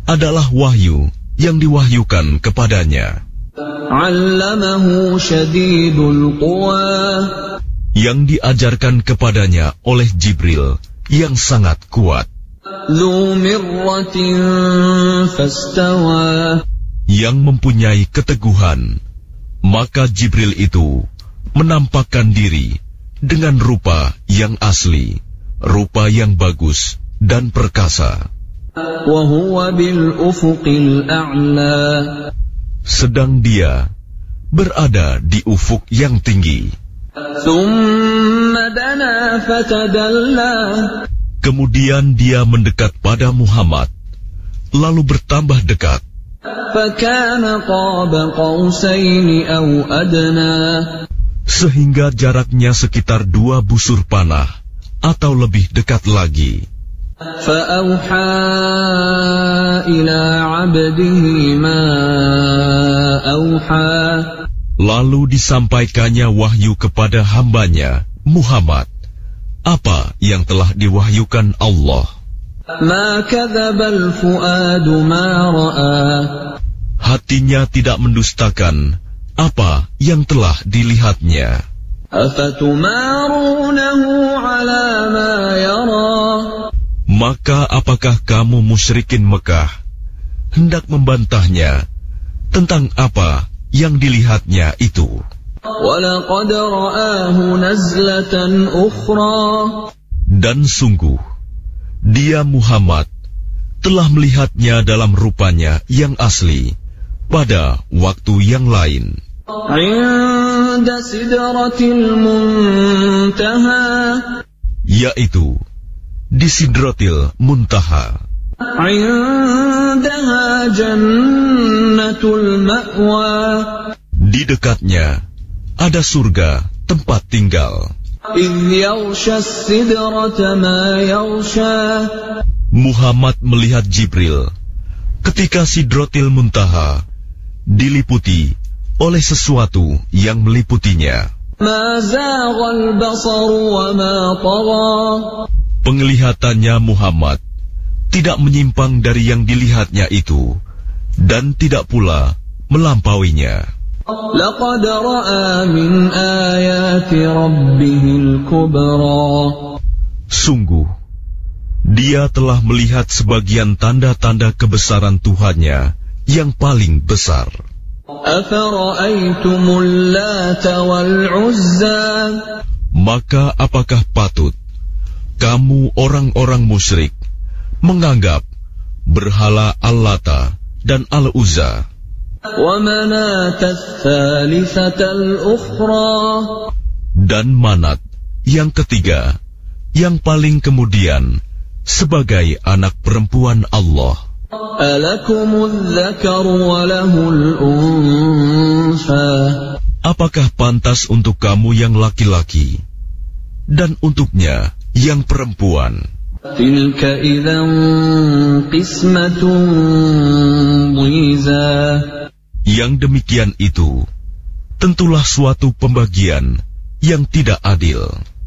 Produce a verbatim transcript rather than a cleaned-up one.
adalah wahyu yang diwahyukan kepadanya. Allamahu syadidul quwa, yang diajarkan kepadanya oleh Jibril yang sangat kuat. Dzu mirratin fastawa, yang mempunyai keteguhan. Maka Jibril itu menampakkan diri dengan rupa yang asli, rupa yang bagus dan perkasa. Wa huwa bil ufuqil a'la, sedang dia berada di ufuk yang tinggi. Tsumma dana fatadalla, kemudian dia mendekat pada Muhammad, lalu bertambah dekat. Fakana qaba qausaini aw adna, sehingga jaraknya sekitar dua busur panah atau lebih dekat lagi. Fa'auha ila 'abdihi ma auha, lalu disampaikannya wahyu kepada hambanya Muhammad apa yang telah diwahyukan Allah. Ma kadzabal fuadu ma ra'a, hatinya tidak mendustakan apa yang telah dilihatnya. Afatumarunahu 'ala ma yara, maka apakah kamu musyrikin Mekah hendak membantahnya tentang apa yang dilihatnya itu? Walaqad ra'ahu nazlatan ukhra, dan sungguh dia Muhammad telah melihatnya dalam rupanya yang asli pada waktu yang lain. 'inda sidratil muntaha, yaitu di Sidratil Muntaha. 'indaha jannatul ma'wa, di dekatnya ada surga tempat tinggal. idh yaghsha as-sidrata ma yaghsha, Muhammad melihat Jibril ketika Sidratil Muntaha diliputi oleh sesuatu yang meliputinya. ma zaghal basaru wa ma tagha, penglihatannya Muhammad tidak menyimpang dari yang dilihatnya itu dan tidak pula melampauinya. Laqad ra'a min ayati rabbihil kubra, sungguh dia telah melihat sebagian tanda-tanda kebesaran Tuhannya yang paling besar. Afara'aytumul Lata wal Uzza, maka apakah patut kamu orang-orang musyrik menganggap berhala Al-Lata dan Al-Uzza, wa Manat ats-tsalitsata al-ukhra, dan Manat yang ketiga yang paling kemudian sebagai anak perempuan Allah. Alakumudz dzakaru wa lahul untha, apakah pantas untuk kamu yang laki-laki dan untuknya yang perempuan? Tilka idzan qismatun dhiza, yang demikian itu tentulah suatu pembagian yang tidak adil.